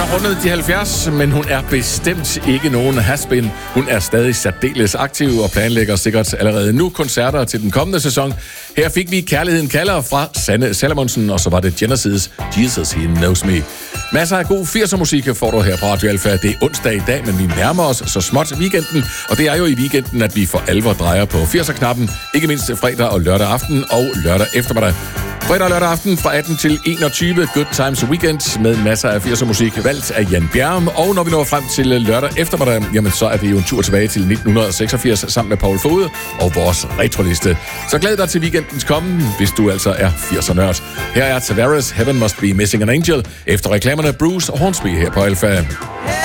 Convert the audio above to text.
rundet de 70, men hun er bestemt ikke nogen has-been. Hun er stadig særdeles aktiv og planlægger sikkert allerede nu koncerter til den kommende sæson. Her fik vi Kærligheden kalder fra Sanne Salomonsen, og så var det Genesis' Jesus He Knows Me. Masser af god 80'er-musik får du her på Radio Alfa. Det er onsdag i dag, men vi nærmer os så småt weekenden, og det er jo i weekenden, at vi for alvor drejer på 80'er-knappen, ikke mindst fredag og lørdag aften og lørdag eftermiddag. Fredag og lørdag aften fra 18 til 21, Good Times Weekend med masser af 80'er-musik valgt af Jan Bjerm. Og når vi når frem til lørdag eftermiddag, jamen så er det jo en tur tilbage til 1986 sammen med Paul Fode og vores retroliste. Så glæd dig til weekendens komme, hvis du altså er 80'er-nørd. Her er Tavares, Heaven Must Be Missing an Angel, efter reklamerne Bruce Hornsby her på Alfa.